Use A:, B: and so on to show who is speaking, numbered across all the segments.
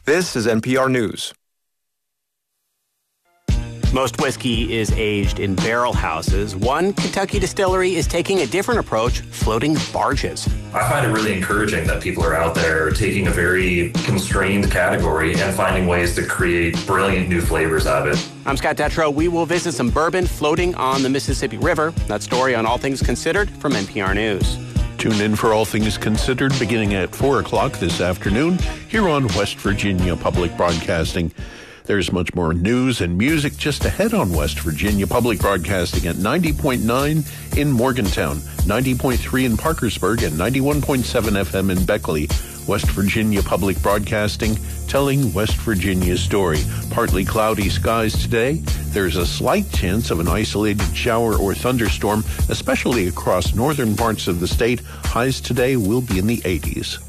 A: This is NPR News.
B: Most whiskey is aged in barrel houses. One Kentucky distillery is taking a different approach, floating barges.
C: I find it really encouraging that people are out there taking a very constrained category and finding ways to create brilliant new flavors out of it.
B: I'm Scott Detrow. We will visit some bourbon floating on the Mississippi River. That story on All Things Considered from NPR News.
D: Tune in for All Things Considered beginning at 4 o'clock this afternoon here on West Virginia Public Broadcasting. There's much more news and music just ahead on West Virginia Public Broadcasting at 90.9 in Morgantown, 90.3 in Parkersburg, and 91.7 FM in Beckley. West Virginia Public Broadcasting, telling West Virginia's story. Partly cloudy skies today. There's a slight chance of an isolated shower or thunderstorm, especially across northern parts of the state. Highs today will be in the 80s.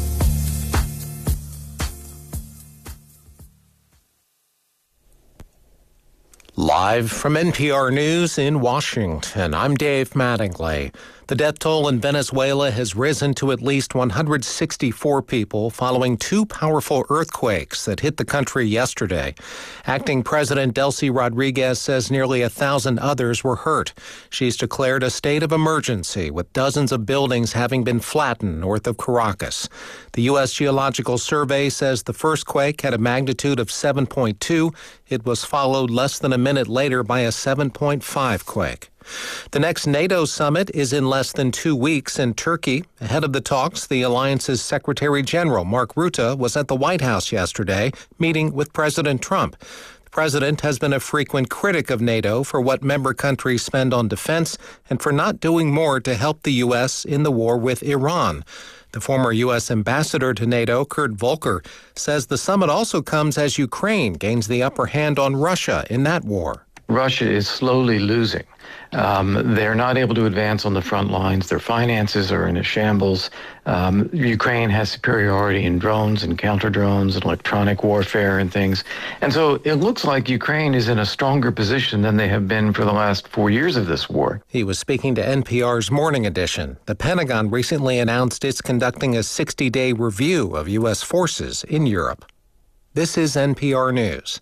E: Live from NPR News in Washington, I'm Dave Mattingly. The death toll in Venezuela has risen to at least 164 people following two powerful earthquakes that hit the country yesterday. Acting President Delcy Rodriguez says nearly 1,000 others were hurt. She's declared a state of emergency, with dozens of buildings having been flattened north of Caracas. The U.S. Geological Survey says the first quake had a magnitude of 7.2. It was followed less than a minute later by a 7.5 quake. The next NATO summit is in less than 2 weeks in Turkey. Ahead of the talks, the alliance's Secretary General, Mark Rutte, was at the White House yesterday, meeting with President Trump. The president has been a frequent critic of NATO for what member countries spend on defense and for not doing more to help the U.S. in the war with Iran. The former U.S. ambassador to NATO, Kurt Volker, says the summit also comes as Ukraine gains the upper hand on Russia in that war.
F: Russia is slowly losing. They're not able to advance on the front lines. Their finances are in a shambles. Ukraine has superiority in drones and counter-drones and electronic warfare and things. And so it looks like Ukraine is in a stronger position than they have been for the last 4 years of this war.
E: He was speaking to NPR's Morning Edition. The Pentagon recently announced it's conducting a 60-day review of U.S. forces in Europe. This is NPR News.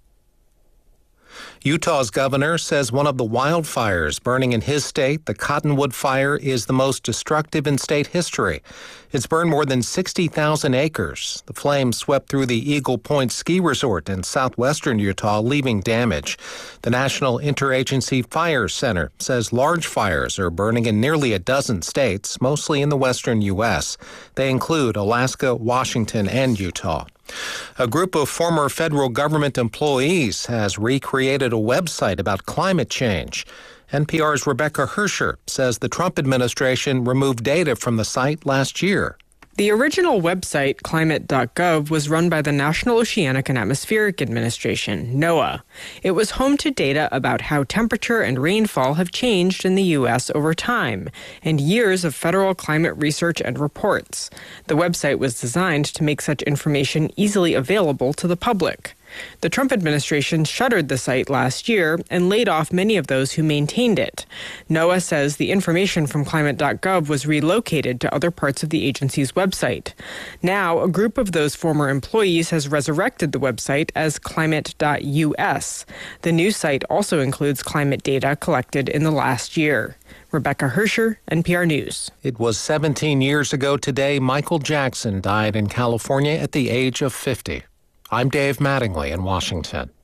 E: Utah's governor says one of the wildfires burning in his state, the Cottonwood Fire, is the most destructive in state history. It's burned more than 60,000 acres. The flames swept through the Eagle Point Ski Resort in southwestern Utah, leaving damage. The National Interagency Fire Center says large fires are burning in nearly a dozen states, mostly in the western U.S. They include Alaska, Washington, and Utah. A group of former federal government employees has recreated a website about climate change. NPR's Rebecca Hersher says the Trump administration removed data from the site last year.
G: The original website, climate.gov, was run by the National Oceanic and Atmospheric Administration, NOAA. It was home to data about how temperature and rainfall have changed in the U.S. over time, and years of federal climate research and reports. The website was designed to make such information easily available to the public. The Trump administration shuttered the site last year and laid off many of those who maintained it. NOAA says the information from climate.gov was relocated to other parts of the agency's website. Now, a group of those former employees has resurrected the website as climate.us. The new site also includes climate data collected in the last year. Rebecca Hersher, NPR News.
E: It was 17 years ago today Michael Jackson died in California at the age of 50. I'm Dave Mattingly in Washington.